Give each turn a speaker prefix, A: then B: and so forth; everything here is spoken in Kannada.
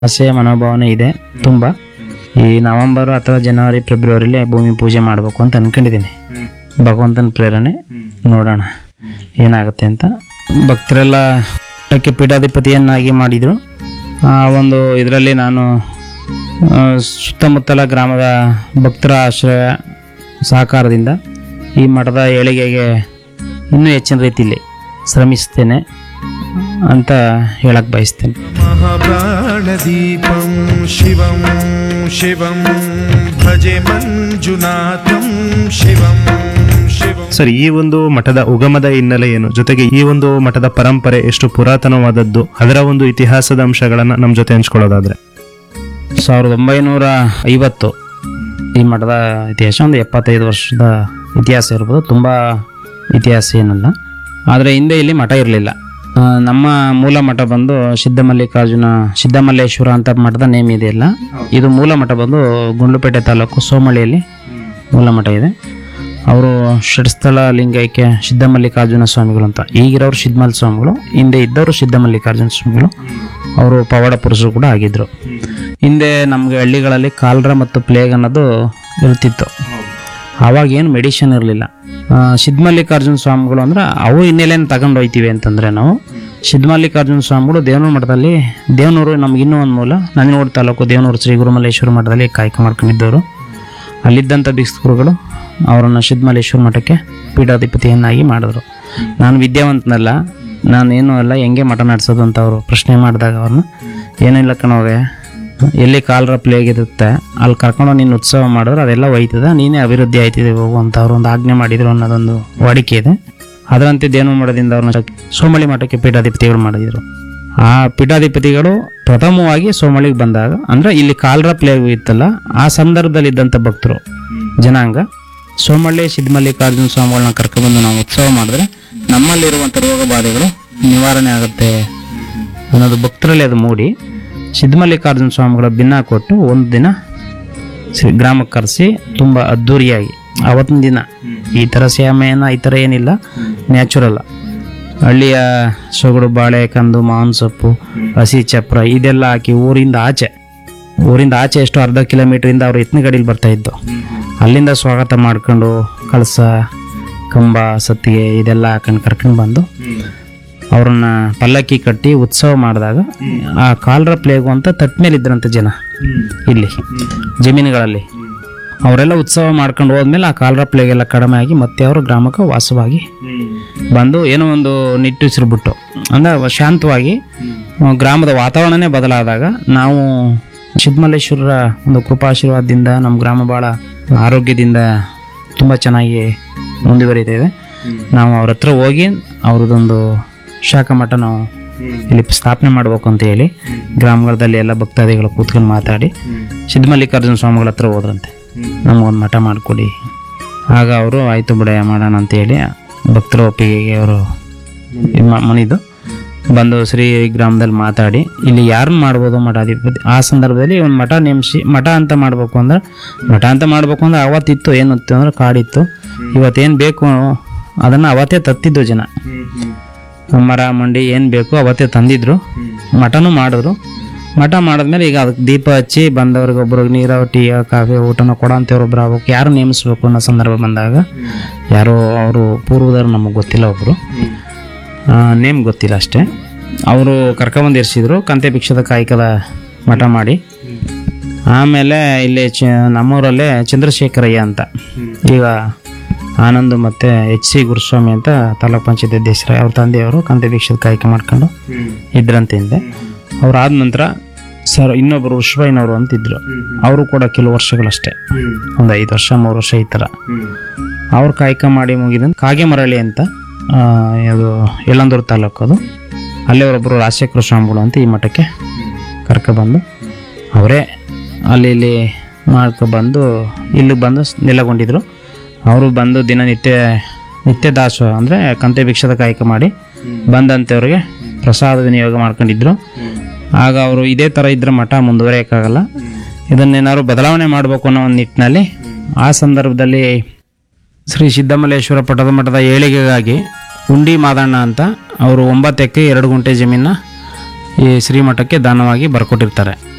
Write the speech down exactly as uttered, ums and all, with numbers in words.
A: ಆಸೆ ಮನೋಭಾವನೆ ಇದೆ ತುಂಬ. ಈ ನವೆಂಬರ್ ಅಥವಾ ಜನವರಿ ಫೆಬ್ರವರಿಲಿ ಭೂಮಿ ಪೂಜೆ ಮಾಡಬೇಕು ಅಂತ ಅನ್ಕೊಂಡಿದ್ದೀನಿ. ಭಗವಂತನ ಪ್ರೇರಣೆ, ನೋಡೋಣ ಏನಾಗುತ್ತೆ ಅಂತ. ಭಕ್ತರೆಲ್ಲ ಅದಕ್ಕೆ ಪೀಠಾಧಿಪತಿಯನ್ನಾಗಿ ಮಾಡಿದರು. ಆ ಒಂದು ಇದರಲ್ಲಿ ನಾನು ಸುತ್ತಮುತ್ತಲ ಗ್ರಾಮದ ಭಕ್ತರ ಆಶ್ರಯ ಸಹಕಾರದಿಂದ ಈ ಮಠದ ಏಳಿಗೆಗೆ ಇನ್ನೂ ಹೆಚ್ಚಿನ ರೀತಿಯಲ್ಲಿ ಶ್ರಮಿಸ್ತೇನೆ ಅಂತ ಹೇಳಕ್ ಬಯಸ್ತೇನೆ.
B: ಮಹಾಪ್ರಾಣದೀಪಂ ಶಿವಂ ಶಿವಂ ಭಜೆ ಮಂಜುನಾಥಂ ಶಿವಂ ಶಿವಂ.
C: ಸರ್, ಈ ಒಂದು ಮಠದ ಉಗಮದ ಹಿನ್ನೆಲೆ ಏನು, ಜೊತೆಗೆ ಈ ಒಂದು ಮಠದ ಪರಂಪರೆ ಎಷ್ಟು ಪುರಾತನವಾದದ್ದು, ಅದರ ಒಂದು ಇತಿಹಾಸದ ಅಂಶಗಳನ್ನ ನಮ್ಮ ಜೊತೆ ಹಂಚ್ಕೊಳ್ಳೋದಾದ್ರೆ?
A: ಸಾವಿರದ ಒಂಬೈನೂರ ಐವತ್ತು ಈ ಮಠದ ಇತಿಹಾಸ ಒಂದು ಎಪ್ಪತ್ತೈದು ವರ್ಷದ ಇತಿಹಾಸ ಇರ್ಬೋದು, ತುಂಬ ಇತಿಹಾಸ ಏನಲ್ಲ. ಆದರೆ ಹಿಂದೆ ಇಲ್ಲಿ ಮಠ ಇರಲಿಲ್ಲ. ನಮ್ಮ ಮೂಲ ಮಠ ಬಂದು ಸಿದ್ಧಮಲ್ಲಿಕಾರ್ಜುನ ಸಿದ್ಧಮಲ್ಲೇಶ್ವರ ಅಂತ ಮಠದ ನೇಮ್ ಇದೆಯಲ್ಲ, ಇದು ಮೂಲ ಮಠ ಬಂದು ಗುಂಡ್ಲುಪೇಟೆ ತಾಲೂಕು ಸೋಮಳ್ಳಿಯಲ್ಲಿ ಮೂಲ ಮಠ ಇದೆ. ಅವರು ಷಟ್ಸ್ಥಳ ಲಿಂಗೈಕ್ಯ ಸಿದ್ಧಮಲ್ಲಿಕಾರ್ಜುನ ಸ್ವಾಮಿಗಳು ಅಂತ. ಈಗಿರೋರು ಸಿದ್ಧಮಲ್ ಸ್ವಾಮಿಗಳು, ಹಿಂದೆ ಇದ್ದವರು ಸಿದ್ಧಮಲ್ಲಿಕಾರ್ಜುನ ಸ್ವಾಮಿಗಳು. ಅವರು ಪವಾಡ ಪುರುಷರು ಕೂಡ ಆಗಿದ್ರು. ಹಿಂದೆ ನಮಗೆ ಹಳ್ಳಿಗಳಲ್ಲಿ ಕಾಲ್ರ ಮತ್ತು ಪ್ಲೇಗ್ ಅನ್ನೋದು ಇರ್ತಿತ್ತು. ಆವಾಗ ಏನು ಮೆಡಿಷನ್ ಇರಲಿಲ್ಲ. ಸಿದ್ಧಮಲ್ಲಿಕಾರ್ಜುನ ಸ್ವಾಮಿಗಳು ಅಂದ್ರೆ ಅವು ಹಿನ್ನೆಲೆಯನ್ನು ತಗೊಂಡು ಹೋಗ್ತೀವಿ ಅಂತಂದರೆ ನಾವು ಸಿದ್ಧಮಲ್ಲಿಕಾರ್ಜುನ ಸ್ವಾಮಿಗಳು ದೇವನೂರು ಮಠದಲ್ಲಿ, ದೇವನೂರು ನಮ್ಗೆ ಇನ್ನೂ ಒಂದು ಮೂಲ, ನಂಜನಗೂಡು ತಾಲೂಕು ದೇವನೂರು ಶ್ರೀ ಗುರುಮಲ್ಲೇಶ್ವರ ಮಠದಲ್ಲಿ ಕಾಯಕ ಮಾಡ್ಕೊಂಡಿದ್ದವರು. ಅಲ್ಲಿದ್ದಂಥ ಭಿಕ್ಷುಕರುಗಳು ಅವರನ್ನು ಸಿದ್ಧಮಲ್ಲೇಶ್ವರ ಮಠಕ್ಕೆ ಪೀಠಾಧಿಪತಿಯನ್ನಾಗಿ ಮಾಡಿದ್ರು. ನಾನು ವಿದ್ಯಾವಂತನಲ್ಲ, ನಾನೇನು ಅಲ್ಲ, ಹೆಂಗೆ ಮಠ ನಡೆಸೋದು ಅಂತ ಅವರು ಪ್ರಶ್ನೆ ಮಾಡಿದಾಗ ಅವ್ರನ್ನ, ಏನಿಲ್ಲ ಕಣೋಗೆ, ಎಲ್ಲಿ ಕಾಲರ ಪ್ಲೇಗ್ ಇರುತ್ತೆ ಅಲ್ಲಿ ಕರ್ಕೊಂಡು ನೀನು ಉತ್ಸವ ಮಾಡಿದ್ರೆ ಅದೆಲ್ಲ ಹೋಯ್ತದ, ನೀನೇ ಅಭಿವೃದ್ಧಿ ಆಯ್ತಿದೆ ಹೋಗು ಅಂತ ಅವರು ಒಂದು ಆಜ್ಞೆ ಮಾಡಿದ್ರು ಅನ್ನೋದೊಂದು ವಾಡಿಕೆ ಇದೆ. ಅದರಂತೆ ದೇವನೂರು ಮಠದಿಂದ ಅವ್ರನ್ನ ಸೋಮಳ್ಳಿ ಮಠಕ್ಕೆ ಪೀಠಾಧಿಪತಿಗಳು ಮಾಡಿದರು. ಆ ಪೀಠಾಧಿಪತಿಗಳು ಪ್ರಥಮವಾಗಿ ಸೋಮಳ್ಳಿಗೆ ಬಂದಾಗ, ಅಂದರೆ ಇಲ್ಲಿ ಕಾಲರ ಪ್ಲೇಗ್ ಇತ್ತಲ್ಲ, ಆ ಸಂದರ್ಭದಲ್ಲಿ ಇದ್ದಂಥ ಭಕ್ತರು ಜನಾಂಗ ಸೋಮಳ್ಳಿ ಸಿದ್ಧಮಲ್ಲಿಕಾರ್ಜುನ ಸ್ವಾಮಿಗಳನ್ನ ಕರ್ಕೊಬಂದು ನಾವು ಉತ್ಸವ ಮಾಡಿದ್ರೆ ನಮ್ಮಲ್ಲಿರುವಂಥ ರೋಗ ಬಾಧೆಗಳು ನಿವಾರಣೆ ಆಗುತ್ತೆ ಅನ್ನೋದು ಭಕ್ತರಲ್ಲಿ ಅದು ಮೂಡಿ ಸಿದ್ಧಮಲ್ಲಿಕಾರ್ಜುನ ಸ್ವಾಮಿಗಳ ಭಿನ್ನ ಕೊಟ್ಟು ಒಂದು ದಿನ ಗ್ರಾಮಕ್ಕೆ ಕರೆಸಿ ತುಂಬ ಅದ್ಧೂರಿಯಾಗಿ ಅವತ್ತಿನ ದಿನ ಈ ಥರ ಸೇಮೆಯನ್ನು ಈ ಥರ ಏನಿಲ್ಲ, ನ್ಯಾಚುರಲ್ ಹಳ್ಳಿಯ ಸೊಗಡು, ಬಾಳೆ ಕಂದು, ಮಾವಿನ ಸೊಪ್ಪು, ಹಸಿ ಚಪ್ರ ಇದೆಲ್ಲ ಹಾಕಿ ಊರಿಂದ ಆಚೆ ಊರಿಂದ ಆಚೆ ಎಷ್ಟು ಅರ್ಧ ಕಿಲೋಮೀಟ್ರಿಂದ ಅವರು ಎತ್ತಿನ ಗಾಡೀಲಿ ಬರ್ತಾಯಿದ್ದು. ಅಲ್ಲಿಂದ ಸ್ವಾಗತ ಮಾಡ್ಕೊಂಡು ಕಳಸ, ಕಂಬ, ಸತ್ತಿಗೆ ಇದೆಲ್ಲ ಹಾಕೊಂಡು ಕರ್ಕೊಂಡು ಬಂದು ಅವ್ರನ್ನ ಪಲ್ಲಕ್ಕಿ ಕಟ್ಟಿ ಉತ್ಸವ ಮಾಡಿದಾಗ ಆ ಕಾಲರ ಪ್ಲೇಗು ಅಂತ ತಟ್ ಮೇಲೆ ಇದ್ರಂಥ ಜನ ಇಲ್ಲಿ ಜಮೀನುಗಳಲ್ಲಿ ಅವರೆಲ್ಲ ಉತ್ಸವ ಮಾಡ್ಕೊಂಡು ಹೋದ್ಮೇಲೆ ಆ ಕಾಲರ ಪ್ಲೇಗ್ ಎಲ್ಲ ಕಡಿಮೆ ಆಗಿ ಮತ್ತೆ ಅವರು ಗ್ರಾಮಕ್ಕೆ ವಾಸವಾಗಿ ಬಂದು ಏನೋ ಒಂದು ನಿಟ್ಟುಸಿರು ಬಿಟ್ಟು ಅಂದರೆ ಶಾಂತವಾಗಿ ಗ್ರಾಮದ ವಾತಾವರಣನೇ ಬದಲಾದಾಗ ನಾವು ಸಿದ್ಧಮಲ್ಲೇಶ್ವರರ ಒಂದು ಕೃಪಾಶೀರ್ವಾದದಿಂದ ನಮ್ಮ ಗ್ರಾಮ ಭಾಳ ಆರೋಗ್ಯದಿಂದ ತುಂಬ ಚೆನ್ನಾಗಿ ಮುಂದುವರಿತೇವೆ. ನಾವು ಅವ್ರ ಹತ್ರ ಹೋಗಿ ಅವ್ರದ್ದೊಂದು ಶಾಖಾ ಮಠ ನಾವು ಇಲ್ಲಿ ಸ್ಥಾಪನೆ ಮಾಡಬೇಕು ಅಂತ ಹೇಳಿ ಗ್ರಾಮಗಳಲ್ಲಿ ಎಲ್ಲ ಭಕ್ತಾದಿಗಳು ಕೂತ್ಕೊಂಡು ಮಾತಾಡಿ ಸಿದ್ಧಮಲ್ಲಿಕಾರ್ಜುನ ಸ್ವಾಮಿಗಳ ಹತ್ರ ಹೋದ್ರಂತೆ, ನಮಗೊಂದು ಮಠ ಮಾಡಿಕೊಡಿ. ಆಗ ಅವರು ಆಯಿತು ಬಿಡ ಮಾಡೋಣ ಅಂತೇಳಿ ಭಕ್ತರ ಒಪ್ಪಿಗೆಗೆ ಅವರು ಮಣಿದು ಬಂದು ಶ್ರೀ ಗ್ರಾಮದಲ್ಲಿ ಮಾತಾಡಿ ಇಲ್ಲಿ ಯಾರನ್ನ ಮಾಡ್ಬೋದು ಮಠಾಧಿಪತಿ. ಆ ಸಂದರ್ಭದಲ್ಲಿ ಒಂದು ಮಠ ನೇಮಿಸಿ ಮಠ ಅಂತ ಮಾಡಬೇಕು ಅಂದ್ರೆ ಮಠ ಅಂತ ಮಾಡಬೇಕು ಅಂದ್ರೆ ಅವತ್ತಿತ್ತು ಏನಿತ್ತು ಅಂದ್ರೆ ಕಾಡಿತ್ತು. ಇವತ್ತೇನು ಬೇಕು ಅದನ್ನು ಅವತ್ತೇ ತತ್ತಿದ್ದು ಜನ, ಮರ ಮಂಡಿ ಏನು ಬೇಕು ಅವತ್ತೇ ತಂದಿದ್ರು. ಮಠನೂ ಮಾಡಿದ್ರು. ಮಠ ಮಾಡಿದ್ಮೇಲೆ ಈಗ ಅದಕ್ಕೆ ದೀಪ ಹಚ್ಚಿ ಬಂದವ್ರಿಗೆ ಒಬ್ರಿಗೆ ನೀರು, ಟೀ, ಕಾಫಿ, ಊಟನ ಕೊಡೋಂಥವ್ರು ಒಬ್ರು ಆಗ್ಬೇಕು. ಯಾರು ನೇಮಿಸ್ಬೇಕು ಅನ್ನೋ ಸಂದರ್ಭ ಬಂದಾಗ ಯಾರೋ ಅವರು ಪೂರ್ವದವ್ರು ನಮಗೆ ಗೊತ್ತಿಲ್ಲ, ಒಬ್ಬರು ನೇಮ್ ಗೊತ್ತಿಲ್ಲ ಅಷ್ಟೇ. ಅವರು ಕರ್ಕೊಂಬಂದು ಇರಿಸಿದ್ರು ಕಂತೆ ಭಿಕ್ಷದ ಕಾಯಕದ ಮಠ ಮಾಡಿ. ಆಮೇಲೆ ಇಲ್ಲಿ ಚ ನಮ್ಮೂರಲ್ಲೇ ಚಂದ್ರಶೇಖರಯ್ಯ ಅಂತ, ಈಗ ಆನಂದ್ ಮತ್ತು ಎಚ್ ಸಿ ಗುರುಸ್ವಾಮಿ ಅಂತ ತಾಲೂಕ್ ಪಂಚಾಯತ್ ಅಧ್ಯಕ್ಷರ ಅವ್ರ ತಂದೆಯವರು ಕಂತೆ ಭಿಕ್ಷದ ಕಾಯಕ ಮಾಡ್ಕೊಂಡು ಇದ್ರಂತೆ ಹಿಂದೆ. ಅವ್ರಾದ ನಂತರ ಸರ್ ಇನ್ನೊಬ್ಬರು ವಿಶ್ವಯ್ಯನವರು ಅಂತಿದ್ರು, ಅವರು ಕೂಡ ಕೆಲವು ವರ್ಷಗಳಷ್ಟೇ, ಒಂದು ಐದು ವರ್ಷ ಮೂರು ವರ್ಷ ಈ ಥರ ಅವ್ರು ಕಾಯಕ ಮಾಡಿ ಮುಗಿದ ಕಾಗೆಮರಳಿ ಅಂತ ಅದು ಯಳಂದೂರು ತಾಲೂಕು, ಅದು ಅಲ್ಲೇ ಅವರೊಬ್ಬರು ರಾಜಶೇಖರ ಸ್ವಾಮಿಗಳು ಅಂತ ಈ ಮಠಕ್ಕೆ ಕರ್ಕೊಬಂದು ಅವರೇ ಅಲ್ಲಿ ಇಲ್ಲಿ ಮಾಡ್ಕೊಬಂದು ಇಲ್ಲಿ ಬಂದು ನೆಲೆಗೊಂಡಿದ್ರು. ಅವರು ಬಂದು ದಿನನಿತ್ಯ ನಿತ್ಯ ದಾಸೋಹ ಅಂದರೆ ಕಂತೆ ಭಿಕ್ಷದ ಕಾಯಕ ಮಾಡಿ ಬಂದಂಥವ್ರಿಗೆ ಪ್ರಸಾದ ವಿನಿಯೋಗ ಮಾಡ್ಕೊಂಡಿದ್ರು. ಆಗ ಅವರು ಇದೇ ಥರ ಇದ್ರೆ ಮಠ ಮುಂದುವರಿಯೋಕ್ಕಾಗಲ್ಲ, ಇದನ್ನೇನಾದ್ರು ಬದಲಾವಣೆ ಮಾಡಬೇಕು ಅನ್ನೋ ಒಂದು ನಿಟ್ಟಿನಲ್ಲಿ ಆ ಸಂದರ್ಭದಲ್ಲಿ ಶ್ರೀ ಸಿದ್ಧಮಲ್ಲೇಶ್ವರ ಪಟ್ಟದ ಮಠದ ಏಳಿಗೆಗಾಗಿ ಉಂಡಿ ಮಾದಣ್ಣ ಅಂತ ಅವರು ಒಂಬತ್ತು ಎಕರೆ ಎರಡು ಗುಂಟೆ ಜಮೀನ ಈ ಶ್ರೀಮಠಕ್ಕೆ ದಾನವಾಗಿ ಬರ್ಕೊಟ್ಟಿರ್ತಾರೆ.